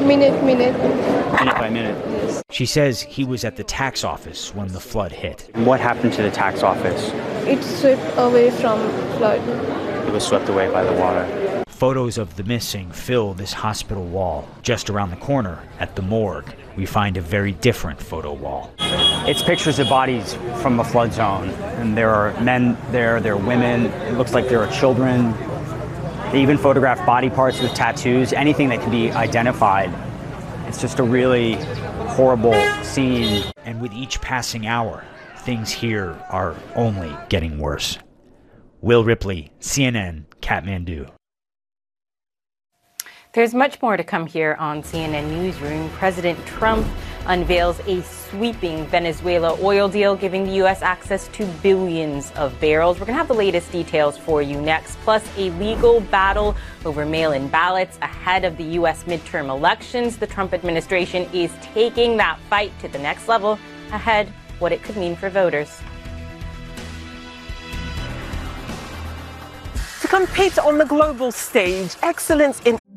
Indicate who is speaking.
Speaker 1: Minute
Speaker 2: by minute.
Speaker 1: Yes.
Speaker 3: She says he was at the tax office when the flood hit.
Speaker 2: What happened to the tax office?
Speaker 1: It swept away from flood.
Speaker 2: It was swept away by the water.
Speaker 3: Photos of the missing fill this hospital wall. Just around the corner, at the morgue, we find a very different photo wall.
Speaker 2: It's pictures of bodies from the flood zone. And there are men there are women. It looks like there are children. They even photograph body parts with tattoos, anything that can be identified. It's just a really horrible scene.
Speaker 3: And with each passing hour, things here are only getting worse. Will Ripley, CNN, Kathmandu.
Speaker 4: There's much more to come here on CNN Newsroom. President Trump unveils a sweeping Venezuela oil deal, giving the U.S. access to billions of barrels. We're going to have the latest details for you next, plus a legal battle over mail-in ballots ahead of the U.S. midterm elections. The Trump administration is taking that fight to the next level ahead, what it could mean for voters.
Speaker 5: To compete on the global stage, excellence in